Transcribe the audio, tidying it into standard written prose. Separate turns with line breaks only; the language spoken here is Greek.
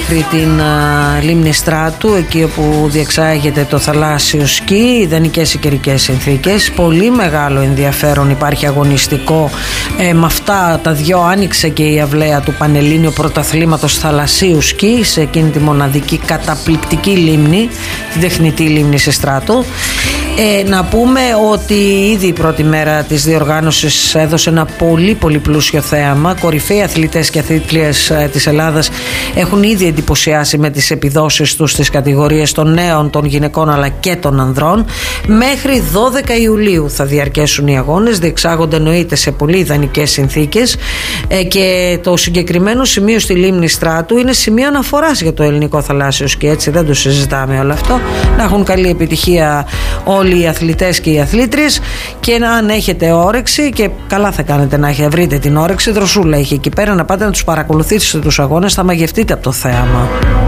μέχρι την λίμνη Στράτου, εκεί όπου διεξάγεται το θαλάσσιο σκι, ιδανικές καιρικές συνθήκες, πολύ μεγάλο ενδιαφέρον υπάρχει αγωνιστικό. Με αυτά τα δυο άνοιξε και η αυλαία του Πανελλήνιου Πρωταθλήματος Θαλασσίου Σκι σε εκείνη τη μοναδική καταπληκτική λίμνη, την τεχνητή λίμνη Συστράτου. Να πούμε ότι ήδη η πρώτη μέρα της διοργάνωσης έδωσε ένα πολύ πολύ πλούσιο θέαμα. Κορυφαίοι αθλητές και αθλήτριες της Ελλάδας έχουν ήδη εντυπωσιάσει με τις επιδόσεις τους στις κατηγορίες των νέων, των γυναικών αλλά και των ανδρών. Μέχρι 12 Ιουλίου θα διαρκέσουν οι αγώνες, διεξάγονται εννοείται σε πολύ ιδανικές συνθήκες, και το συγκεκριμένο σημείο στη λίμνη Στράτου είναι σημείο αναφοράς για το ελληνικό θαλάσσιο σκι, έτσι δεν το συζητάμε όλο αυτό. Να έχουν καλή επιτυχία όλοι οι αθλητές και οι αθλήτριες, και αν έχετε όρεξη, και καλά θα κάνετε να βρείτε την όρεξη, δροσούλα έχει εκεί πέρα, να πάτε να τους παρακολουθήσετε τους αγώνες, θα μαγευτείτε από το θέαμα.